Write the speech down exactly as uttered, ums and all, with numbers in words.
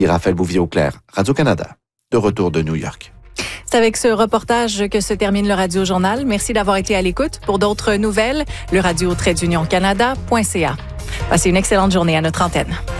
Raphaël Bouvier-Auclair, Radio-Canada, de retour de New York. C'est avec ce reportage que se termine le Radio Journal. Merci d'avoir été à l'écoute. Pour d'autres nouvelles, le radio-canada point c a. Passez une excellente journée à notre antenne.